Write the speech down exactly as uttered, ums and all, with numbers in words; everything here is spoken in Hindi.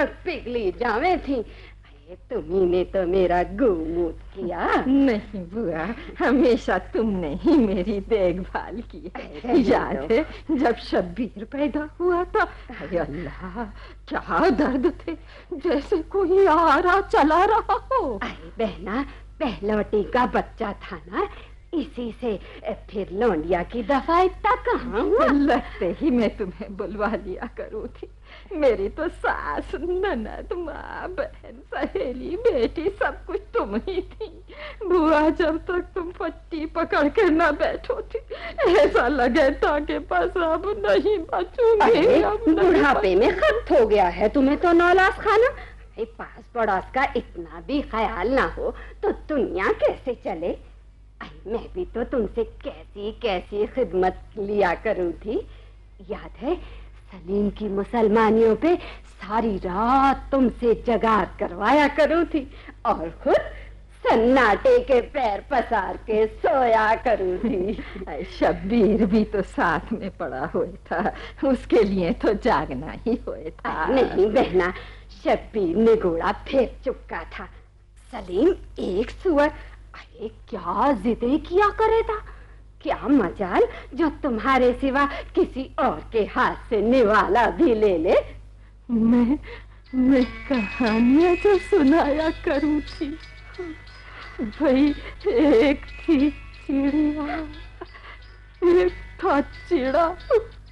आँख पिघली जावे थी। तुम्ही ने तो मेरा गोमूत किया। नहीं बुआ, हमेशा तुमने ही मेरी देखभाल की है। याद है जब शब्बीर पैदा हुआ था, अरे अल्लाह क्या दर्द थे, जैसे कोई आ रहा चला रहा हो। अरे बहना, पहलौटी का बच्चा था ना, इसी से फिर लौंडिया की दफा इतना कहाँ हुआ। लगते ही मैं तुम्हें बुलवा लिया करूँ थी। मेरी तो सास, ननद, माँ, बहन, सहेली, बेटी सब कुछ तुम ही थी। बुआ जब तक तुम पट्टी पकड़ के न बैठो थी, ऐसा लगे था कि बस अब नहीं बचूंगी। बुढ़ापे में खत्त हो गया है तुम्हें तो नौलास खाना। पास पड़ोस का इतना भी ख्याल ना हो तो दुनिया कैसे चले। मैं भी तो तुमसे कैसी कैसी खिदमत लिया करूँ थी। याद है सलीम की मुसलमानियों पे सारी रात तुमसे जगार करवाया करूँ थी और खुद सन्नाटे के पैर पसार के सोया करूँ थी। शब्बीर भी तो साथ में पड़ा हुआ था, उसके लिए तो जागना ही हुआ था। नहीं बहना, शब्बीर निगोड़ा फेंक चुका था। सलीम एक सुअर, अरे क्या जिदे किया करे था। क्या मजाल जो तुम्हारे सिवा किसी और के हाथ से निवाला भी ले ले। मैं मैं कहानियां तो सुनाया करूँ थी। भाई एक थी चिड़िया, एक था चिड़ा,